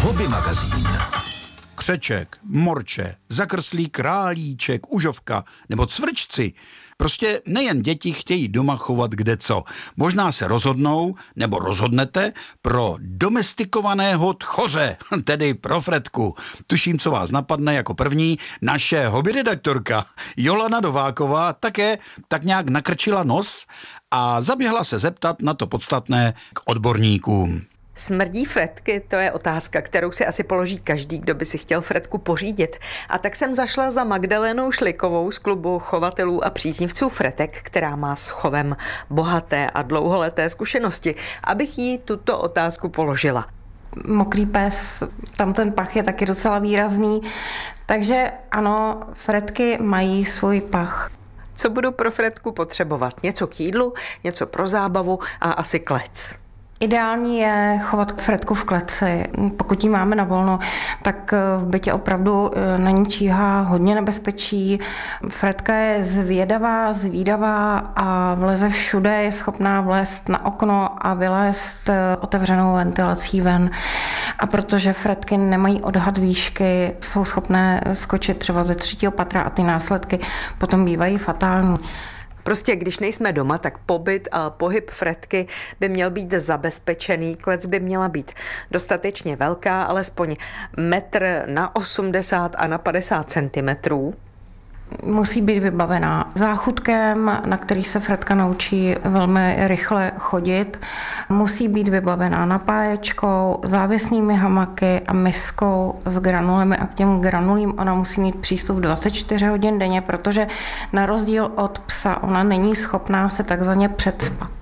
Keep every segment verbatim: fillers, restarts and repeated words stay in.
Hobby magazín. Křeček, morče, zakrslý králíček, užovka nebo cvrčci. Prostě nejen děti chtějí doma chovat kdeco. Možná se rozhodnou, nebo rozhodnete, pro domestikovaného tchoře, tedy pro Fredku. Tuším, co vás napadne jako první. Naše hobby redaktorka Jolana Dováková také tak nějak nakrčila nos a zaběhla se zeptat na to podstatné k odborníkům. Smrdí Fredky? To je otázka, kterou si asi položí každý, kdo by si chtěl Fredku pořídit. A tak jsem zašla za Magdalenou Šlikovou z klubu chovatelů a příznivců Fredek, která má s chovem bohaté a dlouholeté zkušenosti, abych jí tuto otázku položila. Mokrý pes, tam ten pach je taky docela výrazný, takže ano, Fredky mají svůj pach. Co budu pro Fredku potřebovat? Něco k jídlu, něco pro zábavu a asi klec. Ideální je chovat Fredku v kleci. Pokud ji máme na volno, tak v bytě opravdu na ní číhá hodně nebezpečí. Fredka je zvědavá, zvídavá a vleze všude, je schopná vlézt na okno a vylézt otevřenou ventilací ven. A protože Fredky nemají odhad výšky, jsou schopné skočit třeba ze třetího patra a ty následky potom bývají fatální. Prostě když nejsme doma, tak pobyt a pohyb Fredky by měl být zabezpečený. Klec by měla být dostatečně velká, alespoň metr na osmdesát a na padesát centimetrů. Musí být vybavená záchutkem, na který se Fredka naučí velmi rychle chodit. Musí být vybavená napáječkou, závěsnými hamaky a miskou s granulemi a k těm granulím ona musí mít přístup dvacet čtyři hodin denně, protože na rozdíl od psa ona není schopná se takzvaně předspat.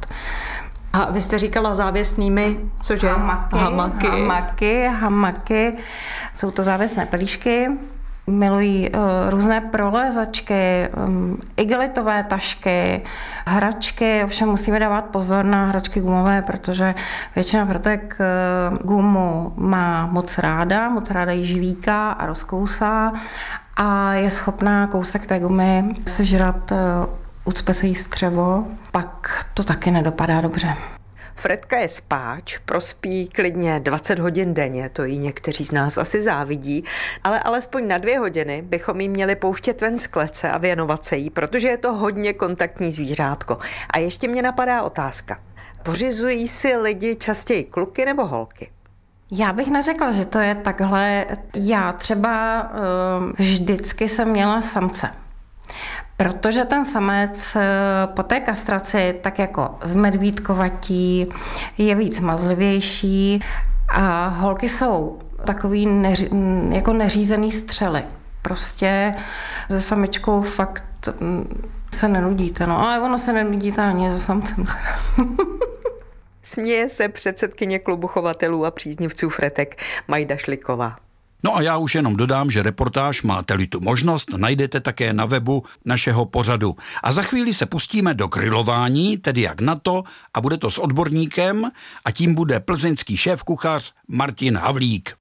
A vy jste říkala závěsnými, cože? Hamaky, hamaky. Hamaky, hamaky. Jsou to závěsné pelíšky. Milují uh, různé prolézačky, um, igelitové tašky, hračky, ovšem musíme dávat pozor na hračky gumové, protože většina Fredek uh, gumu má moc ráda, moc ráda ji žvíká a rozkousá a je schopná kousek té gumy sežrat, uh, ucpe se jí střevo, pak to taky nedopadá dobře. Fredka je spáč, prospí klidně dvacet hodin denně, to jí někteří z nás asi závidí, ale alespoň na dvě hodiny bychom jí měli pouštět ven z klece a věnovat se jí, protože je to hodně kontaktní zvířátko. A ještě mě napadá otázka. Pořizují si lidi častěji kluky nebo holky? Já bych neřekla, že to je takhle. Já třeba uh, vždycky jsem měla samce. Protože ten samec po té kastraci tak jako zmedvídkovatí, je víc mazlivější a holky jsou takový neři, jako neřízený střely. Prostě se samičkou fakt se nenudíte, no, ale ono se nenudíte ani se samcem. Směje se předsedkyně klubu chovatelů a příznivců Fredek Majda Šliková. No a já už jenom dodám, že reportáž, máte-li tu možnost, najdete také na webu našeho pořadu. A za chvíli se pustíme do grilování, tedy jak na to, a bude to s odborníkem, a tím bude plzeňský šéfkuchař Martin Havlík.